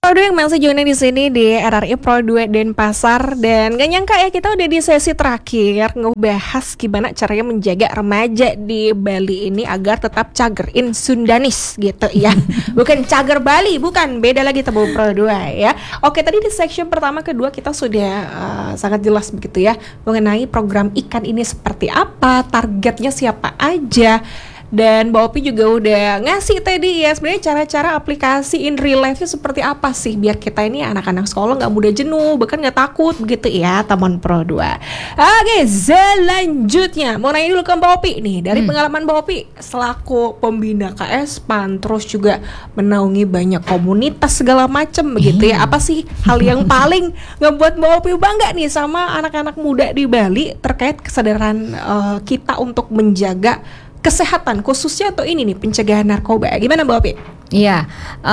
Pro 2 yang masih join di sini di RRI Pro 2 Denpasar, dan gak nyangka ya kita udah di sesi terakhir ngebahas gimana caranya menjaga remaja di Bali ini agar tetap cager in Sundanis gitu ya. Bukan cager Bali, bukan, beda lagi Teman Pro 2 ya. Oke, tadi di section pertama kedua kita sudah sangat jelas begitu ya mengenai program ikan ini seperti apa, targetnya siapa aja. Dan Mbak Opi juga udah ngasih tadi ya sebenarnya cara-cara aplikasi in real life-nya seperti apa sih biar kita ini anak-anak sekolah gak mudah jenuh, bahkan gak takut begitu ya Teman Pro 2. Oke, selanjutnya mau nanya dulu ke Mbak Opi nih, dari pengalaman Mbak Opi selaku pembina KS PAN, terus juga menaungi banyak komunitas segala macam begitu ya. Apa sih hal yang paling ngebuat Mbak Opi bangga nih sama anak-anak muda di Bali terkait kesadaran kita untuk menjaga kesehatan khususnya atau ini nih pencegahan narkoba? Gimana Mbak Opi? Iya,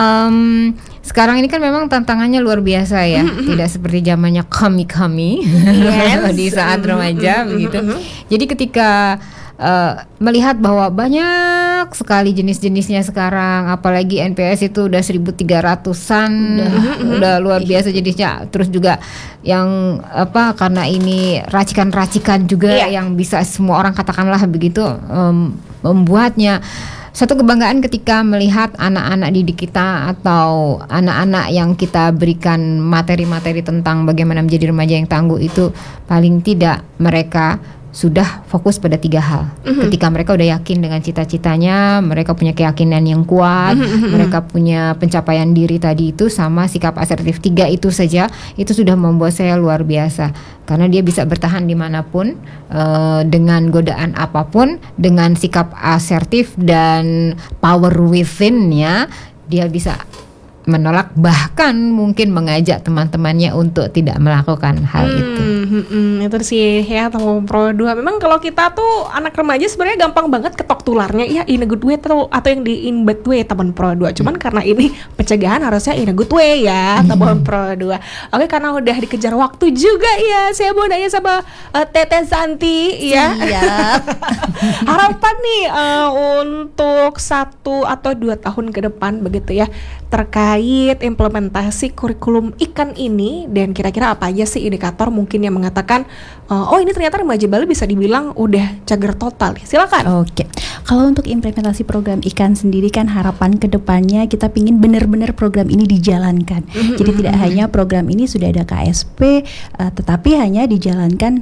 sekarang ini kan memang tantangannya luar biasa ya, tidak seperti zamannya kami di saat remaja begitu. Jadi ketika melihat bahwa banyak sekali jenis-jenisnya sekarang, apalagi NPS itu udah 1.300-an, udah luar biasa jenisnya. Terus juga yang karena ini racikan-racikan juga yang bisa semua orang katakanlah begitu membuatnya. Satu kebanggaan ketika melihat anak-anak didik kita atau anak-anak yang kita berikan materi-materi tentang bagaimana menjadi remaja yang tangguh itu, paling tidak mereka sudah fokus pada 3 hal. Ketika mereka udah yakin dengan cita-citanya, mereka punya keyakinan yang kuat, mereka punya pencapaian diri tadi itu, sama sikap asertif, 3 itu saja, itu sudah membuat saya luar biasa. Karena dia bisa bertahan dimanapun, dengan godaan apapun, dengan sikap asertif dan power within-nya, dia bisa menolak, bahkan mungkin mengajak teman-temannya untuk tidak melakukan hal itu. Itu sih ya Teman Pro 2. Memang kalau kita tuh anak remaja sebenarnya gampang banget ketok tularnya ya in a good way atau yang di in bad way Teman Pro 2. Cuman karena ini pencegahan harusnya in a good way ya Teman Pro 2. Oke, karena udah dikejar waktu juga ya, saya mau nanya sama Teteh Santi ya. Harapan nih untuk 1 atau 2 tahun ke depan begitu ya terkait implementasi kurikulum ikan ini, dan kira-kira apa aja sih indikator mungkin yang mengatakan oh ini ternyata remaja Bali bisa dibilang udah cager total. Silakan. Oke. Kalau untuk implementasi program ikan sendiri kan harapan kedepannya kita pingin benar-benar program ini dijalankan. Jadi tidak hanya program ini sudah ada KSP, tetapi hanya dijalankan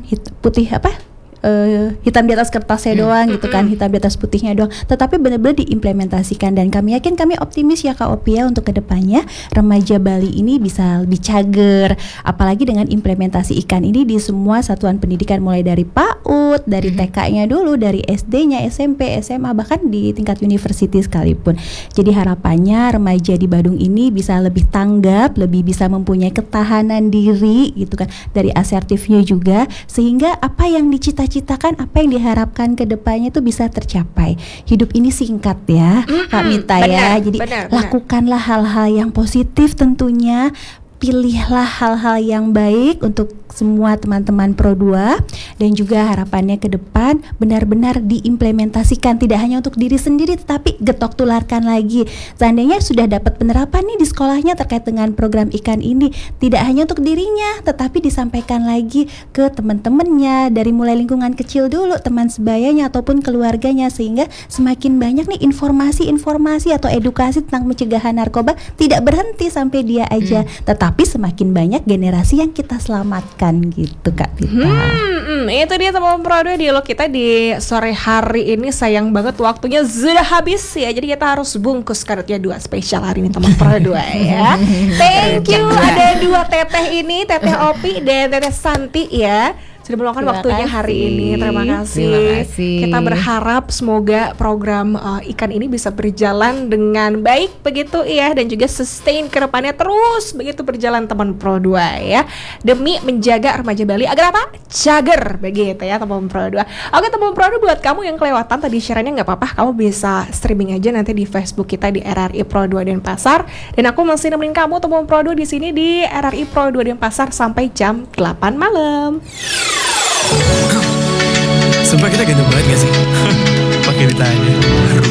hitam di atas kertasnya doang gitu kan, hitam di atas putihnya doang, tetapi benar-benar diimplementasikan. Dan kami yakin, kami optimis ya Kak Opia untuk kedepannya remaja Bali ini bisa lebih cager, apalagi dengan implementasi ikan ini di semua satuan pendidikan, mulai dari PAUD, dari TK-nya dulu, dari SD-nya, SMP, SMA, bahkan di tingkat university sekalipun. Jadi harapannya remaja di Badung ini bisa lebih tanggap, lebih bisa mempunyai ketahanan diri gitu kan, dari asertifnya juga, sehingga apa yang dicita-citakan, apa yang diharapkan ke depannya itu bisa tercapai. Hidup ini singkat ya Kak Mita ya. Jadi lakukanlah hal-hal yang positif tentunya. Pilihlah hal-hal yang baik untuk semua teman-teman Pro 2, dan juga harapannya ke depan benar-benar diimplementasikan, tidak hanya untuk diri sendiri tetapi getok tularkan lagi. Seandainya sudah dapat penerapan nih di sekolahnya terkait dengan program ikan ini, tidak hanya untuk dirinya tetapi disampaikan lagi ke teman-temannya, dari mulai lingkungan kecil dulu, teman sebayanya ataupun keluarganya, sehingga semakin banyak nih informasi-informasi atau edukasi tentang pencegahan narkoba, tidak berhenti sampai dia aja, tetapi semakin banyak generasi yang kita selamatkan gitu Kak Pita. Itu dia Teman Pro 2 dialog kita di sore hari ini. Sayang banget waktunya sudah habis ya. Jadi kita harus bungkus karetnya 2 spesial hari ini Teman Pro 2 ya. Thank you ada 2 teteh ini, Teteh Opi dan Teteh Santi ya, sudah meluangkan waktunya hari ini. Terima kasih. Kita berharap semoga program ikan ini bisa berjalan dengan baik begitu ya, dan juga sustain ke depannya terus begitu berjalan Teman Pro 2 ya, demi menjaga remaja Bali agar apa? Cager begitu ya Teman Pro 2. Oke Teman Pro 2, buat kamu yang kelewatan tadi siarannya nggak apa-apa, kamu bisa streaming aja nanti di Facebook kita di RRI Pro 2 Denpasar, dan aku masih nemenin kamu Teman Pro 2 di sini di RRI Pro 2 Denpasar sampai jam 8 malam. Sumpah kita ganteng banget gak sih? Pakai ditanya.